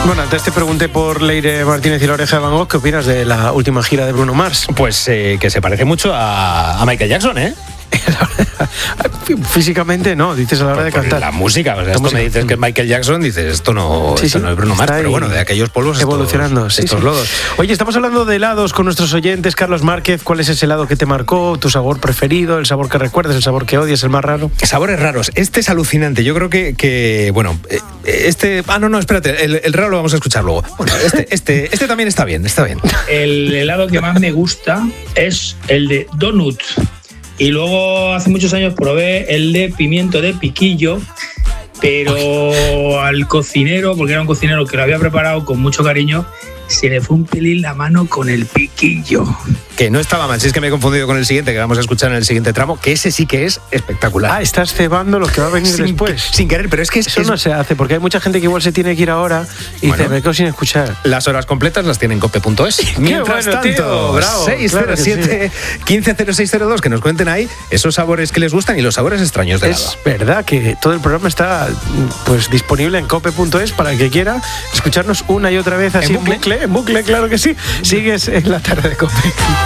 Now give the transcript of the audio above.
Bueno, antes te pregunté por Leire Martínez y la Oreja de Van Gogh. ¿Qué opinas de la última gira de Bruno Mars? Pues que se parece mucho a Michael Jackson, ¿eh? Físicamente no, dices a la hora de cantar. La música, o sea, esto me dices que es Michael Jackson, dices esto no es Bruno Mars, pero bueno, de aquellos polvos evolucionando, estos lodos. Oye, estamos hablando de helados con nuestros oyentes. Carlos Márquez, ¿cuál es ese helado que te marcó? ¿Tu sabor preferido? ¿El sabor que recuerdas? ¿El sabor que odias? ¿El más raro? Sabores raros. Este es alucinante. Yo creo que bueno, este... no, espérate, el raro lo vamos a escuchar luego. Bueno, este también está bien. El helado que más me gusta es el de donut. Y luego hace muchos años probé el de pimiento de piquillo, pero al cocinero, porque era un cocinero que lo había preparado con mucho cariño, se le fue un pelín la mano con el piquillo. Que no estaba mal, si es que me he confundido con el siguiente, que vamos a escuchar en el siguiente tramo, que ese sí que es espectacular. Estás cebando lo que va a venir después. Sin querer, pero es que eso no se hace, porque hay mucha gente que igual se tiene que ir ahora y dice, me quedo sin escuchar. Las horas completas las tienen en cope.es. Mientras tanto, tío, bravo, 607 150602, que nos cuenten ahí esos sabores que les gustan y los sabores extraños de helado. Es verdad que todo el programa está pues disponible en cope.es para el que quiera escucharnos una y otra vez así en bucle, claro que sí. Sigues en la tarde de Cope.